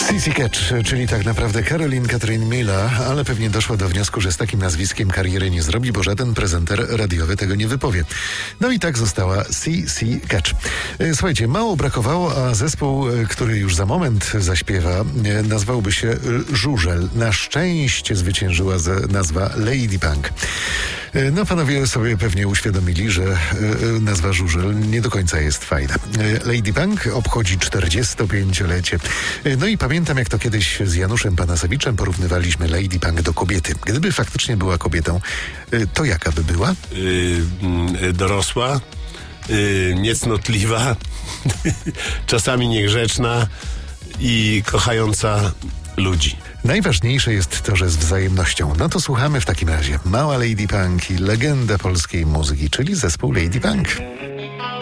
CC Catch, czyli tak naprawdę Caroline Catherine Miller, ale pewnie doszła do wniosku, że z takim nazwiskiem kariery nie zrobi, bo żaden prezenter radiowy tego nie wypowie. No i tak została CC Catch. Słuchajcie, mało brakowało, a zespół, który już za moment zaśpiewa, nazwałby się Żużel. Na szczęście zwyciężyła nazwa Lady Punk. No panowie sobie pewnie uświadomili, że nazwa Żużel nie do końca jest fajna. Lady Punk obchodzi 45-lecie. No i pamiętam, jak to kiedyś z Januszem Panasewiczem porównywaliśmy Lady Punk do kobiety. Gdyby faktycznie była kobietą, to jaka by była? Dorosła, niecnotliwa, czasami niegrzeczna i kochająca ludzi. Najważniejsze jest to, że z wzajemnością. No to słuchamy w takim razie. Mała Lady Punk i legenda polskiej muzyki, czyli zespół Lady Punk.